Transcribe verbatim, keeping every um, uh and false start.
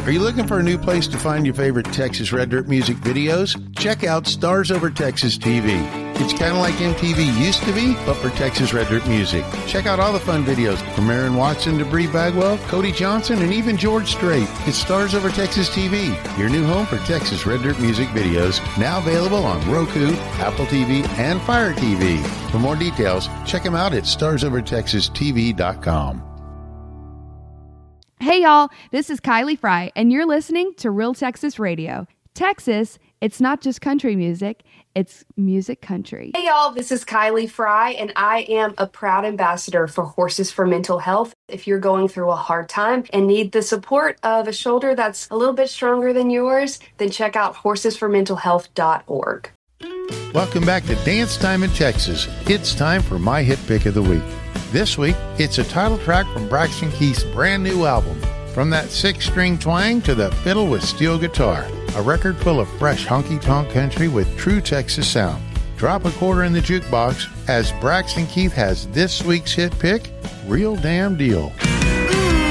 Are you looking for a new place to find your favorite Texas Red Dirt music videos? Check out Stars Over Texas T V. It's kind of like M T V used to be, but for Texas Red Dirt music. Check out all the fun videos from Aaron Watson to Bree Bagwell, Cody Johnson, and even George Strait. It's Stars Over Texas T V, your new home for Texas Red Dirt music videos, now available on Roku, Apple T V, and Fire T V. For more details, check them out at stars over texas t v dot com. Hey y'all, this is Kylie Fry, and you're listening to Real Texas Radio. Texas, it's not just country music, it's music country. Hey y'all, this is Kylie Fry, and I am a proud ambassador for Horses for Mental Health. If you're going through a hard time and need the support of a shoulder that's a little bit stronger than yours, then check out horses for mental health dot org. Welcome back to Dance Time in Texas. It's time for my hit pick of the week. This week, it's a title track from Braxton Keith's brand new album. From that six-string twang to the fiddle with steel guitar, a record full of fresh honky-tonk country with true Texas sound. Drop a quarter in the jukebox as Braxton Keith has this week's hit pick, Real Damn Deal.